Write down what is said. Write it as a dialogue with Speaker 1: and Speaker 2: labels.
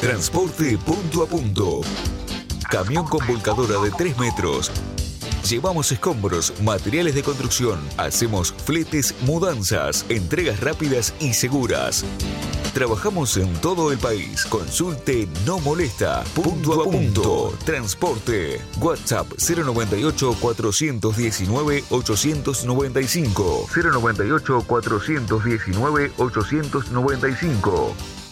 Speaker 1: Transporte punto a punto. Camión con volcadora de 3 metros. Llevamos escombros, materiales de construcción. Hacemos fletes, mudanzas, entregas rápidas y seguras. Trabajamos en todo el país. Consulte No Molesta. Punto a punto. Transporte. WhatsApp 098-419-895. 098-419-895.